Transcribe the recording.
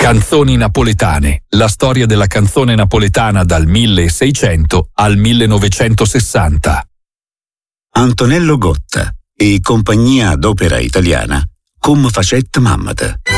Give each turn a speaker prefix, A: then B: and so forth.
A: Canzoni napoletane, la storia della canzone napoletana dal 1600 al 1960.
B: Antonello Gotta e compagnia d'opera italiana, Cum facet mammat.